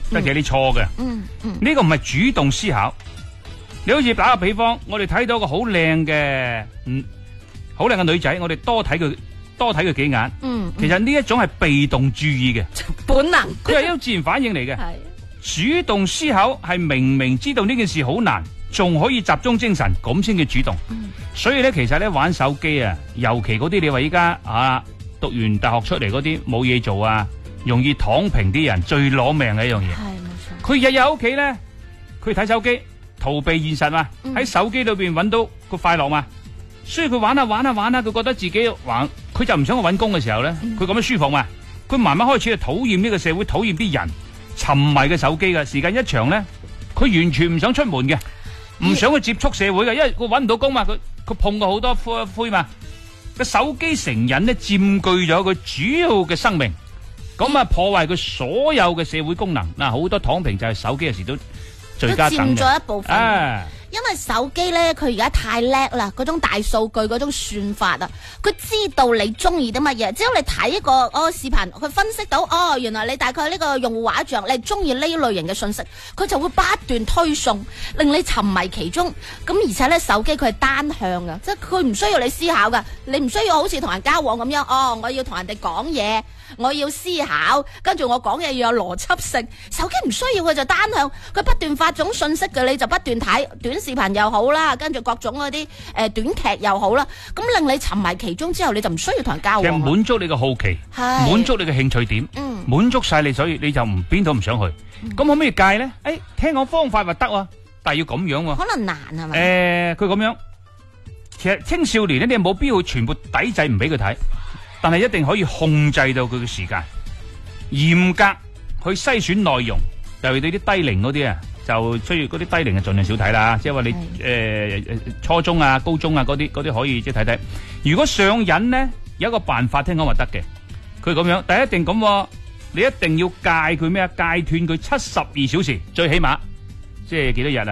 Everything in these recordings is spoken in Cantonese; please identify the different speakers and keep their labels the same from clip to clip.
Speaker 1: 但其實你錯嘅。呢個唔係主動思考。你好似打個比方，我哋睇到個好靚嘅女仔，我哋多睇佢幾眼。其實呢一種係被動注意嘅
Speaker 2: 本能，
Speaker 1: 佢係一種自然反應嚟嘅。主動思考係明知道呢件事好難，仲可以集中精神，咁先叫主動。所以咧，其實咧玩手機啊，尤其嗰啲你話依家讀完大學出嚟嗰啲冇嘢做啊，容易躺平啲人最攞命嘅一樣嘢。係冇錯。佢日日喺屋企咧，佢睇手機，逃避現實嘛，喺手機裏邊揾到個快樂嘛。所以佢玩下，佢覺得自己玩，佢就唔想去揾工嘅時候咧，佢咁樣舒服嘛。佢慢慢開始就討厭呢個社會，討厭啲人，沉迷嘅手機嘅時間一長咧，佢完全唔想出門嘅，唔想去接觸社會嘅，因為佢揾唔到工嘛，佢碰過好多灰嘛。個手機成癮咧，佔據咗佢主要嘅生命，咁啊破壞佢所有嘅社會功能。嗱，好多躺平就係手機有時都最佳等嘅。都佔咗一部分。因為手機咧，佢而家太叻啦，嗰種大數據，嗰種算法啊，佢知道你中意啲乜嘢，只要你睇一個視頻，佢分析到原來你大概呢個用戶畫像，你中意呢類型嘅信息，佢就會不斷推送，令你沉迷其中。咁而且咧，手機佢係單向噶，即係佢唔需要你思考噶，你唔需要好似同人交往咁樣，我要同人哋講嘢，我要思考，跟住我講嘢要有邏輯性。手機唔需要，佢就單向，佢不斷發種信息嘅，你就不斷睇短視頻又好啦，跟住各種嗰啲短劇又好啦，咁令你沉迷其中之後，你就唔需要同人交往。其實滿足你嘅好奇，滿足你嘅興趣點，滿足晒你，所以你就邊度唔想去。咁可唔可以戒咧？聽講方法話得喎，但係要咁樣喎。可能難係咪？佢咁樣，其實青少年咧，你冇必要全部抵制唔俾佢睇，但係一定可以控制到佢嘅時間，嚴格去篩選內容，尤其對啲低齡嗰啲啊。就需要嗰啲低齡嘅盡量少睇啦，即係話你初中啊、高中啊嗰啲可以即係睇睇。如果上癮咧，有一個辦法聽講話得嘅，佢咁樣，但係一定咁，你一定要戒佢咩啊？戒斷佢72小時，最起碼即係幾多日啊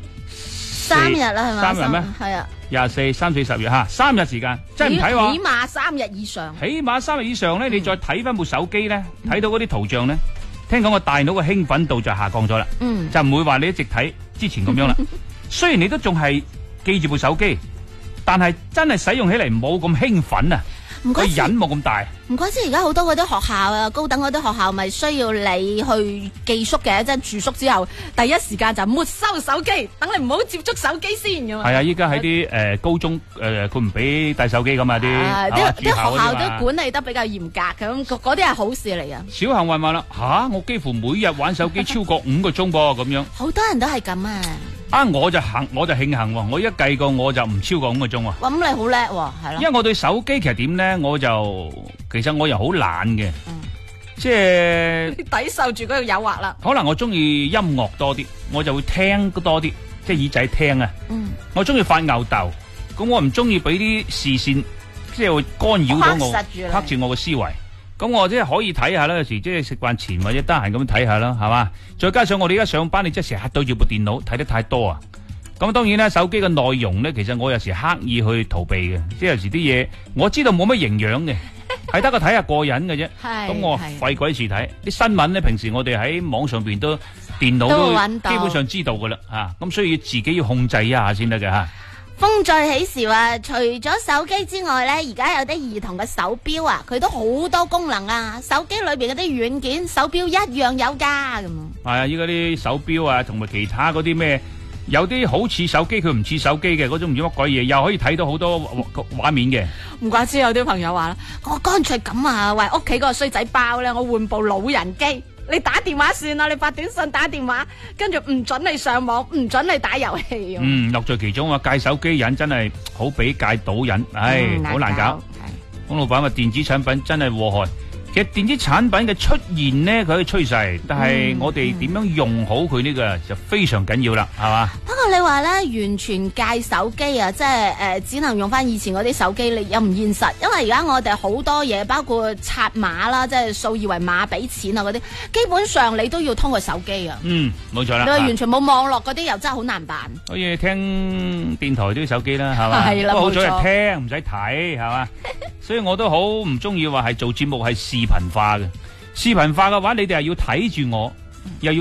Speaker 1: ？3日啦，係咪？3日咩？係啊，24、34、10日嚇，3日時間，真係唔睇喎。起碼3日以上。起碼3日以上咧，你再睇翻部手機咧，睇到嗰啲圖像咧。聽講個大腦嘅興奮度就下降咗啦，就唔會話你一直睇之前咁樣啦。雖然你都仲係記住部手機，但係真係使用起嚟冇咁興奮啊，個癮冇咁大。唔怪之而家好多嗰啲學校啊，高等嗰啲學校咪需要你去寄宿嘅，即係住宿之後第一時間就沒收手機，等你唔好接觸手機先咁啊。係啊，依家喺啲高中佢唔俾帶手機咁啊啲學校都管理得比較嚴格咁，嗰啲係好事嚟啊。小幸運話啦，我幾乎每日玩手機超過5個鐘噃咁樣。好多人都係咁啊。我就慶幸喎，我一計過我就唔超過5個鐘喎。哇，咁你好叻喎，係咯。因為我對手機其實點咧，其實我又好懶嘅，即係抵受住嗰個誘惑啦。可能我中意音樂多啲，我就會聽多啲，即係耳仔聽啊。我中意發吽哣，咁我唔中意俾啲視線，即係會干擾到我，黑住我嘅思維。咁我即係可以睇下啦，有時即係食飯前或者得閒咁睇下啦，係嘛？再加上我哋而家上班，你即係成日對住部電腦睇得太多啊。咁當然啦，手機嘅內容咧，其實我有時刻意去逃避嘅，即係有時啲嘢我知道冇乜營養嘅，係得個睇下過癮嘅啫。咁我費鬼事睇啲新聞咧，平時我哋喺網上邊都電腦都基本上知道噶啦，咁所以自己要控制一下先得嘅吓。風再起時話，除咗手機之外咧，而家有啲兒童嘅手錶啊，佢都好多功能啊，手機裏邊嗰啲軟件，手錶一樣有噶咁。係啊，依家啲手錶啊，同埋其他嗰啲咩，有啲好似手機，佢唔似手機嘅嗰種唔知乜鬼嘢，又可以睇到好多畫面嘅。唔怪之有啲朋友話啦，我乾脆咁啊，為屋企嗰個衰仔包咧，我換部老人機。你打電話算啦，你發短信打電話，跟住唔准你上網，唔准你打遊戲。樂在其中啊！戒手機癮真係好比戒賭癮，好難搞。洪老闆話電子產品真係禍害。其實電子產品嘅出現呢，佢係趨勢，但係我哋點樣用好佢呢個就非常緊要啦，係嘛？不過你話咧，完全戒手機啊，即係只能用翻以前嗰啲手機，你又唔現實，因為而家我哋好多嘢，包括刷碼啦，即係掃二維碼俾錢啊嗰啲，基本上你都要通過手機啊。冇錯啦。你話完全冇網絡嗰啲，又真係好難辦。可以聽電台都要手機啦，係嘛？係啦，冇錯。好在係聽，唔使睇，係嘛？所以我都好唔中意話係做節目係視頻化嘅。視頻化嘅話，你哋係要睇住我，又要